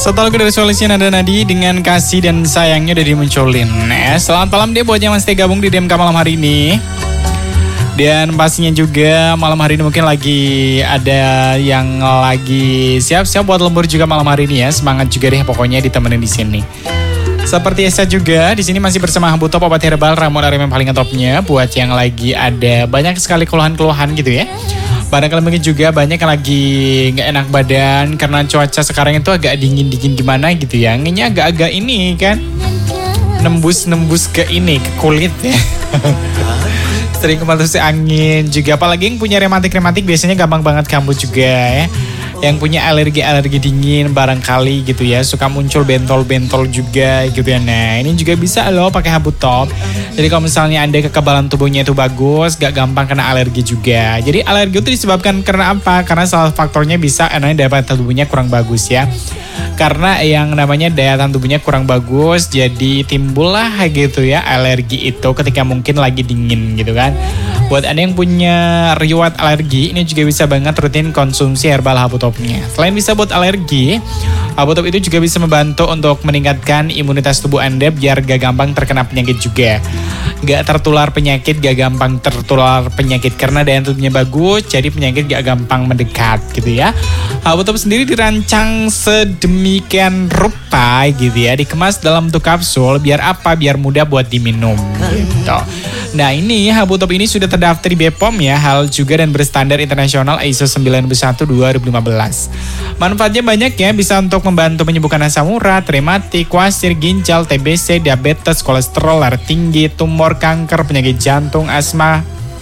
Satu lagu dari Solusi Nada Nadi dengan Kasih dan Sayangnya udah dimunculin. Selamat malam dia buat yang masih gabung di DMK malam hari ini. Dan pastinya juga malam hari ini mungkin lagi ada yang lagi siap-siap buat lembur juga malam hari ini ya. Semangat juga deh pokoknya ditemenin di sini. Seperti Esa juga di sini masih bersama Habu Top obat herbal ramuan RM yang paling topnya buat yang lagi ada banyak sekali keluhan-keluhan gitu ya. Barangkali mungkin juga banyak yang lagi gak enak badan karena cuaca sekarang itu agak dingin-dingin gimana gitu ya. Anginnya agak-agak ini kan nembus-nembus ke ini, ke kulit ya. Sering kematusi angin juga. Apalagi yang punya rematik-rematik biasanya gampang banget kambuh juga ya. Yang punya alergi dingin barangkali gitu ya, suka muncul bentol-bentol juga gitu ya. Nah ini juga bisa loh pakai Habu Top. Jadi kalau misalnya Anda kekebalan tubuhnya itu bagus, gak gampang kena alergi juga. Jadi alergi itu disebabkan karena apa? Karena salah faktornya bisa daya tahan tubuhnya kurang bagus ya. Karena yang namanya daya tahan tubuhnya kurang bagus, jadi timbullah gitu ya alergi itu ketika mungkin lagi dingin gitu kan. Buat Anda yang punya riwayat alergi, ini juga bisa banget rutin konsumsi herbal Habu Topnya. Selain bisa buat alergi, Habu Top itu juga bisa membantu untuk meningkatkan imunitas tubuh Anda biar gak gampang terkena penyakit juga. Gak tertular penyakit, gak gampang tertular penyakit karena daya tubuhnya bagus, jadi penyakit gak gampang mendekat gitu ya. Habu Top sendiri dirancang sedemikian rupa gitu ya, dikemas dalam bentuk kapsul biar apa? Biar mudah buat diminum gitu. Nah ini Habu Top ini sudah terdaftar di BPOM ya, hal juga dan berstandar internasional ISO 91/2015. Manfaatnya banyak ya, bisa untuk membantu menyembuhkan asam urat, rematik, wasir, ginjal, TBC, diabetes, kolesterol, darah tinggi, tumor, kanker, penyakit jantung, asma,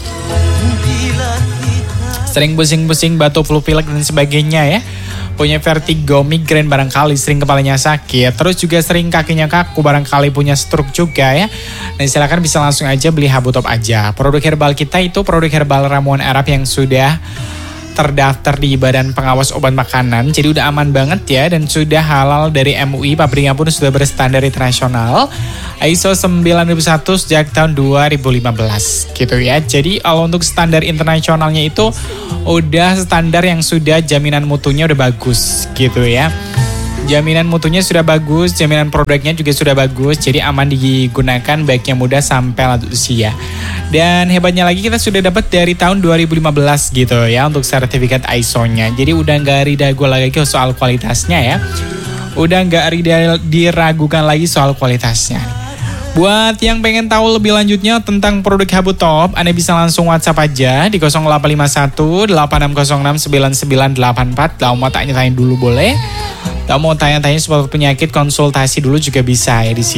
sering pusing-pusing, batuk, flu pilek dan sebagainya ya. Punya vertigo, migrain barangkali, sering kepalanya sakit, terus juga sering kakinya kaku, barangkali punya stroke juga ya. Nah silakan bisa langsung aja beli Habu Top aja. Produk herbal kita itu produk herbal ramuan Arab yang sudah terdaftar di Badan Pengawas Obat Makanan, jadi udah aman banget ya dan sudah halal dari MUI, pabriknya pun sudah berstandar internasional ISO 9001 sejak tahun 2015 gitu ya. Jadi kalau untuk standar internasionalnya itu udah standar yang sudah jaminan mutunya udah bagus gitu ya. Jaminan mutunya sudah bagus, jaminan produknya juga sudah bagus, jadi aman digunakan baik yang muda sampai lanjut usia. Dan hebatnya lagi kita sudah dapat dari tahun 2015 gitu ya untuk sertifikat ISO-nya. Jadi udah gak diragu lagi soal kualitasnya ya. Udah gak diragukan lagi soal kualitasnya. Buat yang pengen tahu lebih lanjutnya tentang produk Habu Top, Anda bisa langsung WhatsApp aja di 0851 8606 9984. Kalau mau tanya-tanya dulu boleh. Kalau mau tanya-tanya soal penyakit, konsultasi dulu juga bisa ya di sini.